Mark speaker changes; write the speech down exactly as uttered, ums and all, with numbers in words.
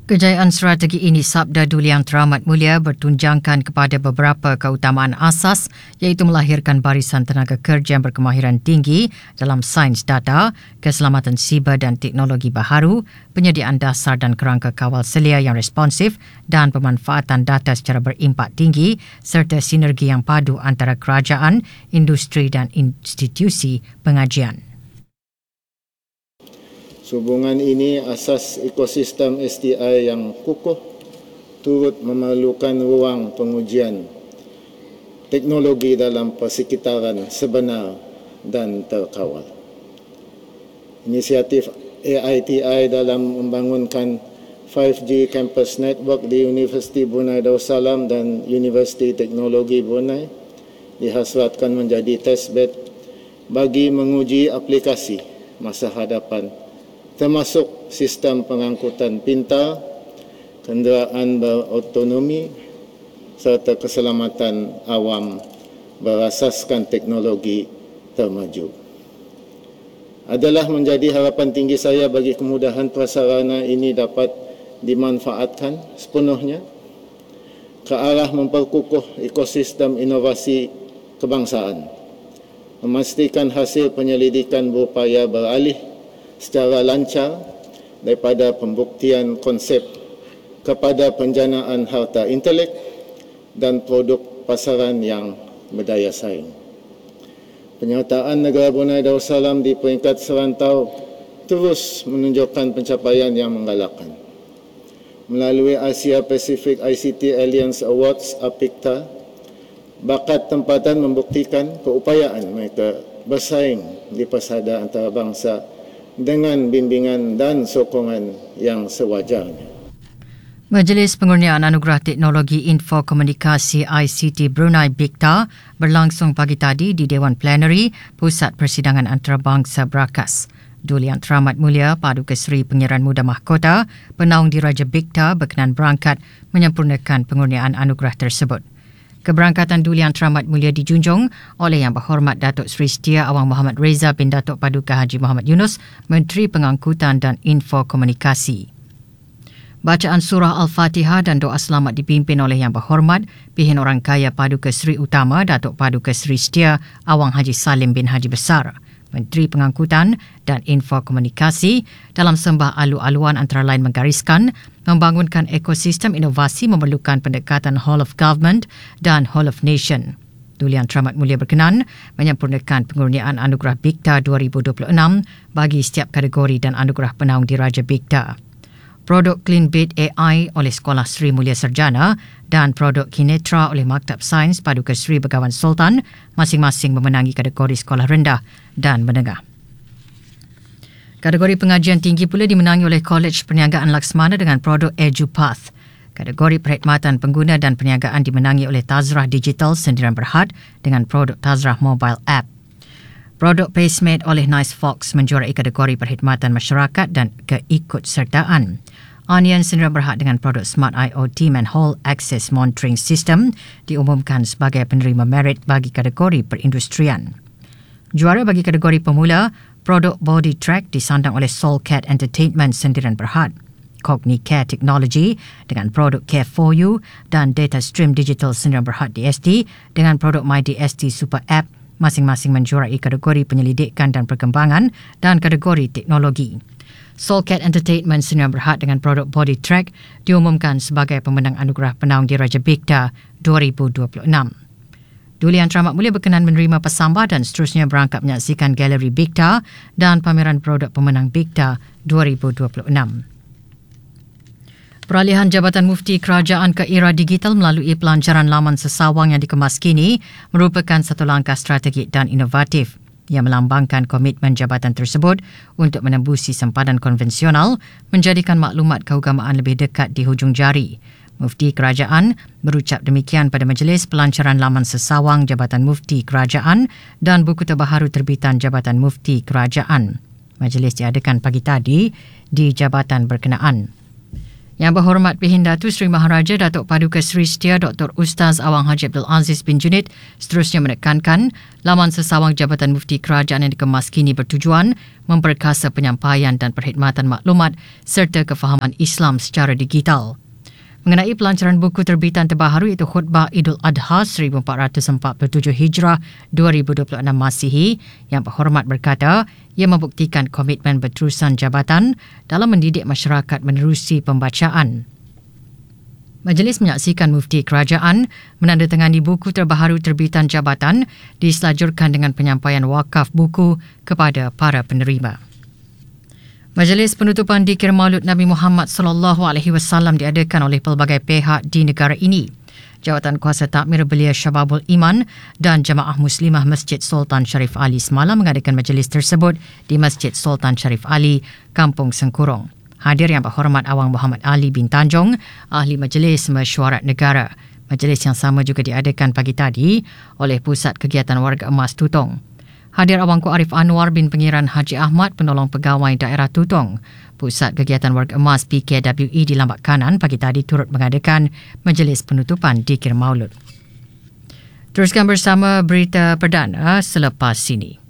Speaker 1: Kejayaan strategi ini, sabda Duli Yang Teramat Mulia, bertunjangkan kepada beberapa keutamaan asas iaitu melahirkan barisan tenaga kerja yang berkemahiran tinggi dalam sains data, keselamatan siber dan teknologi baharu, penyediaan dasar dan kerangka kawal selia yang responsif dan pemanfaatan data secara berimpak tinggi serta sinergi yang padu antara kerajaan, industri dan institusi pengajian.
Speaker 2: Hubungan ini asas ekosistem S T I yang kukuh turut memerlukan ruang pengujian teknologi dalam persekitaran sebenar dan terkawal. Inisiatif A I T I dalam membangunkan lima G Campus Network di Universiti Brunei Darussalam dan Universiti Teknologi Brunei dihasratkan menjadi testbed bagi menguji aplikasi masa hadapan, termasuk sistem pengangkutan pintar, kenderaan berautonomi serta keselamatan awam berasaskan teknologi termaju. Adalah menjadi harapan tinggi saya bagi kemudahan prasarana ini dapat dimanfaatkan sepenuhnya ke arah memperkukuh ekosistem inovasi kebangsaan, memastikan hasil penyelidikan berupaya beralih secara lancar daripada pembuktian konsep kepada penjanaan harta intelek dan produk pasaran yang berdaya saing. Penyertaan negara Brunei Darussalam di peringkat serantau terus menunjukkan pencapaian yang menggalakkan. Melalui Asia Pacific I C T Alliance Awards A P I C T A, bakat tempatan membuktikan keupayaan mereka bersaing di pasada antarabangsa dengan bimbingan dan sokongan yang sewajarnya.
Speaker 1: Majlis Pengurniaan Anugerah Teknologi Info Komunikasi I C T Brunei B I C T A berlangsung pagi tadi di Dewan Plenary Pusat Persidangan Antarabangsa Brakas. Duli Yang Teramat Mulia Paduka Seri Pengiran Muda Mahkota, Penaung Diraja B I C T A berkenan berangkat menyempurnakan pengurniaan anugerah tersebut. Keberangkatan Duli Yang Teramat Mulia dijunjung oleh Yang Berhormat Datuk Seri Setia Awang Muhammad Reza bin Datuk Paduka Haji Muhammad Yunus, Menteri Pengangkutan dan Info Komunikasi. Bacaan surah Al-Fatihah dan doa selamat dipimpin oleh Yang Berhormat Pihin Orang Kaya Paduka Seri Utama Datuk Paduka Seri Setia Awang Haji Salim bin Haji Besar, Menteri Pengangkutan dan Info Komunikasi, dalam sembah alu-aluan antara lain menggariskan membangunkan ekosistem inovasi memerlukan pendekatan whole of government dan whole of nation. Duli Yang Teramat Mulia berkenan menyempurnakan pengurniaan anugerah B I C T A dua ribu dua puluh enam bagi setiap kategori dan anugerah Penaung Diraja B I C T A. Produk CleanBit A I oleh Sekolah Seri Mulia Sarjana dan produk Kinetra oleh Maktab Sains Paduka Seri Begawan Sultan masing-masing memenangi kategori sekolah rendah dan menengah. Kategori pengajian tinggi pula dimenangi oleh Kolej Perniagaan Laksmana dengan produk EduPath. Kategori perkhidmatan pengguna dan perniagaan dimenangi oleh Tazrah Digital Sendirian Berhad dengan produk Tazrah Mobile App. Produk PaceMate oleh Nice Fox menjuarai kategori perkhidmatan masyarakat dan keikutsertaan. Onion Sendirian Berhad dengan produk Smart I O T Manhole Access Monitoring System diumumkan sebagai penerima merit bagi kategori perindustrian. Juara bagi kategori pemula, produk Body Track disandang oleh Soulcat Entertainment Sendirian Berhad. Cognicare Technology dengan produk Care for You dan Data Stream Digital Sendirian Berhad D S T dengan produk MyDST Super App masing-masing menjuarai kategori penyelidikan dan perkembangan dan kategori teknologi. Soulcat Entertainment Sendirian Berhad dengan produk Body Track diumumkan sebagai pemenang anugerah Penaung Diraja B I C T A dua ribu dua puluh enam. Duli Yang Teramat Mulia berkenan menerima pesambah dan seterusnya berangkat menyaksikan galeri B I C T A dan pameran produk pemenang B I C T A dua ribu dua puluh enam. Peralihan Jabatan Mufti Kerajaan ke era digital melalui pelancaran laman sesawang yang dikemas kini merupakan satu langkah strategik dan inovatif yang melambangkan komitmen jabatan tersebut untuk menembusi sempadan konvensional, menjadikan maklumat keagamaan lebih dekat di hujung jari. Mufti Kerajaan berucap demikian pada majlis pelancaran laman sesawang Jabatan Mufti Kerajaan dan buku terbaharu terbitan Jabatan Mufti Kerajaan. Majlis diadakan pagi tadi di jabatan berkenaan. Yang Berhormat Pihindatu Sri Maharaja Datuk Paduka Sri Setia Doktor Ustaz Awang Haji Abdul Aziz bin Junid seterusnya menekankan laman sesawang Jabatan Mufti Kerajaan yang dikemas kini bertujuan memperkasa penyampaian dan perkhidmatan maklumat serta kefahaman Islam secara digital. Mengenai pelancaran buku terbitan terbaru iaitu Khutbah Idul Adha seribu empat ratus empat puluh tujuh Hijrah dua ribu dua puluh enam Masihi, Yang Berhormat berkata ia membuktikan komitmen berterusan jabatan dalam mendidik masyarakat menerusi pembacaan. Majlis menyaksikan Mufti Kerajaan menandatangani buku terbaru terbitan jabatan diselajurkan dengan penyampaian wakaf buku kepada para penerima. Majlis penutupan dikir Maulud Nabi Muhammad sallallahu alaihi wasallam diadakan oleh pelbagai pihak di negara ini. Jawatan Kuasa Takmir Belia Syababul Iman dan Jamaah Muslimah Masjid Sultan Sharif Ali semalam mengadakan majlis tersebut di Masjid Sultan Sharif Ali, Kampung Sengkurong. Hadir Yang Berhormat Awang Muhammad Ali bin Tanjung, Ahli Majlis Mesyuarat Negara. Majlis yang sama juga diadakan pagi tadi oleh Pusat Kegiatan Warga Emas Tutong. Hadir Awangku Arif Anwar bin Pengiran Haji Ahmad, Penolong Pegawai Daerah Tutong. Pusat Kegiatan Warga Emas P K W E di Lambak Kanan pagi tadi turut mengadakan majlis penutupan dikir Maulud. Teruskan bersama berita perdana selepas ini.